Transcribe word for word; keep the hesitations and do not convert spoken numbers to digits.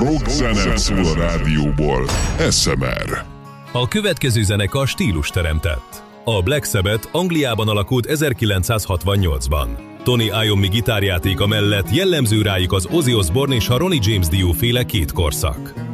Rockzene szól a rádióból. es em er. A következő zenekar stílus teremtett. A Black Sabbath Angliában alakult ezerkilencszázhatvannyolcban. Tony Iommi gitárjátéka mellett jellemző rájuk az Ozzy Osbourne és a Ronnie James Dio féle két korszak.